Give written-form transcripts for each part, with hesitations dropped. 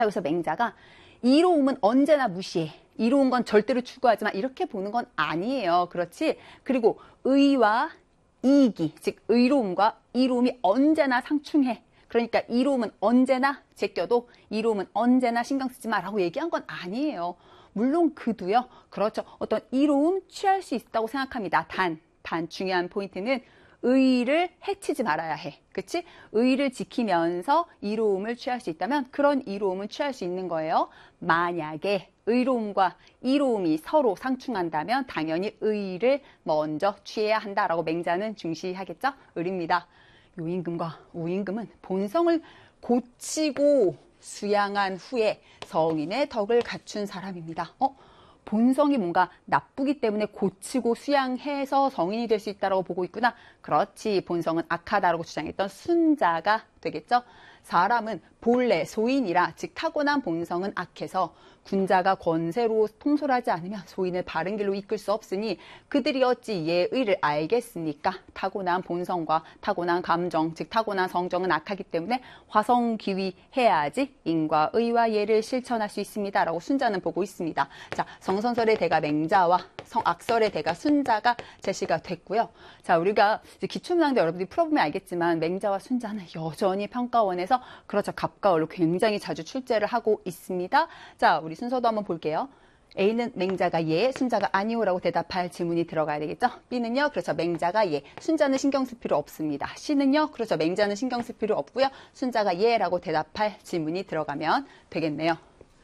여기서 맹자가 이로움은 언제나 무시해. 이로운 건 절대로 추구하지만 이렇게 보는 건 아니에요. 그렇지? 그리고 의와 이익이, 즉 의로움과 이로움이 언제나 상충해. 그러니까 이로움은 언제나 제껴도 이로움은 언제나 신경 쓰지 마라고 얘기한 건 아니에요. 물론 그도요. 그렇죠. 어떤 이로움 취할 수 있다고 생각합니다. 단 중요한 포인트는 의의를 해치지 말아야 해. 그치? 의의를 지키면서 이로움을 취할 수 있다면 그런 이로움은 취할 수 있는 거예요. 만약에 의로움과 이로움이 서로 상충한다면 당연히 의의를 먼저 취해야 한다라고 맹자는 중시하겠죠? 을입니다. 요임금과 우임금은 본성을 고치고 수양한 후에 성인의 덕을 갖춘 사람입니다. 본성이 뭔가 나쁘기 때문에 고치고 수양해서 성인이 될 수 있다고 보고 있구나. 그렇지. 본성은 악하다라고 주장했던 순자가 되겠죠. 사람은 본래 소인이라 즉 타고난 본성은 악해서 군자가 권세로 통솔하지 않으면 소인을 바른 길로 이끌 수 없으니 그들이 어찌 예의를 알겠습니까? 타고난 본성과 타고난 감정, 즉 타고난 성정은 악하기 때문에 화성기위해야지 인과 의와 예를 실천할 수 있습니다. 라고 순자는 보고 있습니다. 자, 성선설의 대가 맹자와 성악설의 대가 순자가 제시가 됐고요. 자, 우리가 이제 기출문항도 여러분들이 풀어보면 알겠지만 맹자와 순자는 여전히 평가원에서 그렇죠. 갑과 을로 굉장히 자주 출제를 하고 있습니다. 자, 우리 순서도 한번 볼게요. A는 맹자가 예, 순자가 아니오라고 대답할 질문이 들어가야 되겠죠. B는요, 그렇죠. 맹자가 예, 순자는 신경 쓸 필요 없습니다. C는요, 그렇죠. 맹자는 신경 쓸 필요 없고요. 순자가 예라고 대답할 질문이 들어가면 되겠네요.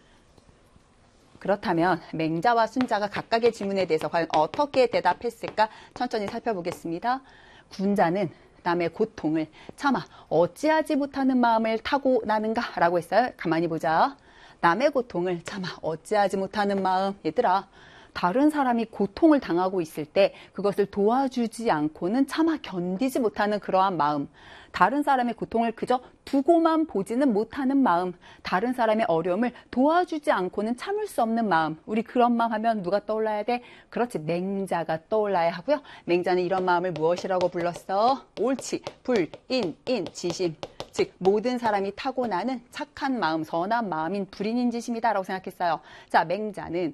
그렇다면 맹자와 순자가 각각의 질문에 대해서 과연 어떻게 대답했을까 천천히 살펴보겠습니다. 군자는 남의 고통을 참아 어찌하지 못하는 마음을 타고나는가 라고 했어요. 가만히 보자. 남의 고통을 참아 어찌하지 못하는 마음. 얘들아, 다른 사람이 고통을 당하고 있을 때 그것을 도와주지 않고는 차마 견디지 못하는 그러한 마음, 다른 사람의 고통을 그저 두고만 보지는 못하는 마음, 다른 사람의 어려움을 도와주지 않고는 참을 수 없는 마음, 우리 그런 마음 하면 누가 떠올라야 돼? 그렇지, 맹자가 떠올라야 하고요. 맹자는 이런 마음을 무엇이라고 불렀어? 옳지, 불인, 지심, 즉 모든 사람이 타고나는 착한 마음, 선한 마음인 불인인지심이다 라고 생각했어요. 자, 맹자는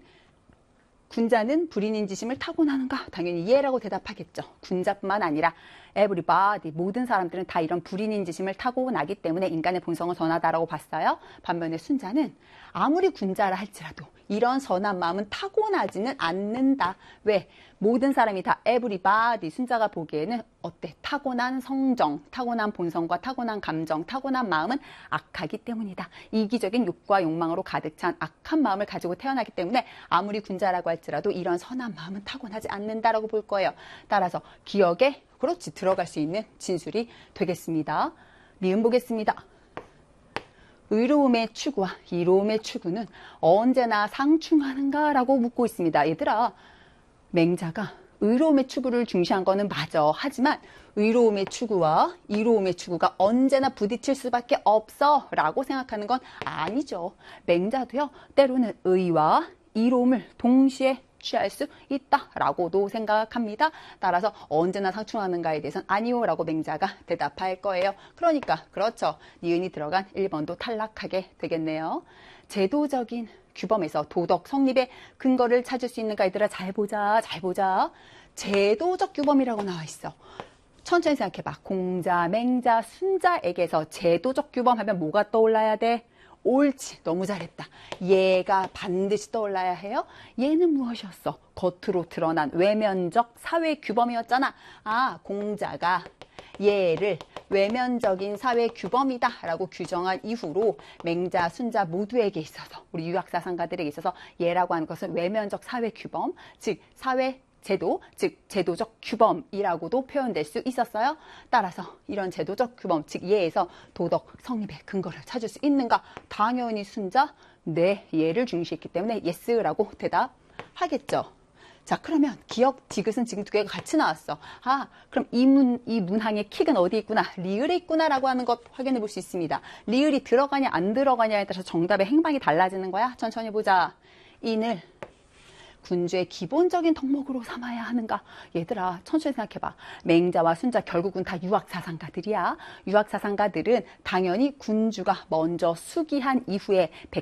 군자는 불인인지심을 타고나는가? 당연히 예라고 대답하겠죠. 군자뿐만 아니라 everybody, 모든 사람들은 다 이런 불인인지심을 타고나기 때문에 인간의 본성은 선하다라고 봤어요. 반면에 순자는 아무리 군자라 할지라도 이런 선한 마음은 타고나지는 않는다. 왜? 모든 사람이 다 everybody, 순자가 보기에는 어때? 타고난 성정, 타고난 본성과 타고난 감정, 타고난 마음은 악하기 때문이다. 이기적인 욕과 욕망으로 가득 찬 악한 마음을 가지고 태어나기 때문에 아무리 군자라고 할지라도 이런 선한 마음은 타고나지 않는다라고 볼 거예요. 따라서 기억에 그렇지 들어갈 수 있는 진술이 되겠습니다. 미음 보겠습니다. 의로움의 추구와 이로움의 추구는 언제나 상충하는가라고 묻고 있습니다. 얘들아, 맹자가 의로움의 추구를 중시한 거는 맞아. 하지만 의로움의 추구와 이로움의 추구가 언제나 부딪힐 수밖에 없어 라고 생각하는 건 아니죠. 맹자도요, 때로는 의와 이로움을 동시에 취할 수 있다라고도 생각합니다. 따라서 언제나 상충하는가에 대해서는 아니오라고 맹자가 대답할 거예요. 그러니까 그렇죠. 니은이 들어간 1번도 탈락하게 되겠네요. 제도적인 규범에서 도덕 성립의 근거를 찾을 수 있는가? 얘들아, 잘 보자. 제도적 규범이라고 나와 있어. 천천히 생각해봐. 공자, 맹자, 순자에게서 제도적 규범 하면 뭐가 떠올라야 돼? 옳지, 너무 잘했다. 예가 반드시 떠올라야 해요. 예는 무엇이었어? 겉으로 드러난 외면적 사회 규범이었잖아. 아, 공자가 예를 외면적인 사회 규범이다 라고 규정한 이후로 맹자, 순자 모두에게 있어서, 우리 유학사상가들에게 있어서 예라고 하는 것은 외면적 사회 규범, 즉 사회 제도, 즉 제도적 규범이라고도 표현될 수 있었어요. 따라서 이런 제도적 규범, 즉 예에서 도덕 성립의 근거를 찾을 수 있는가? 당연히 순자, 네, 예를 중시했기 때문에 예스라고 대답하겠죠. 자, 그러면 기역, 디귿은 지금 두 개가 같이 나왔어. 아, 그럼 이 문항의 킥은 어디 있구나? 리을에 있구나라고 하는 것 확인해 볼 수 있습니다. 리을이 들어가냐 안 들어가냐에 따라서 정답의 행방이 달라지는 거야. 천천히 보자. 인을 군주의 기본적인 덕목으로 삼아야 하는가? 얘들아, 천천히 생각해봐. 맹자와 순자 결국은 다 유학사상가들이야. 유학사상가들은 당연히 군주가 먼저 수기한 이후에